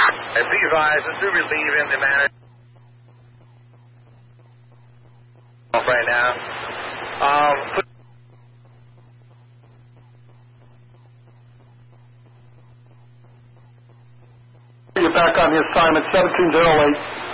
Be advised, do relieve in the manner right now. You're back on the assignment, 1708.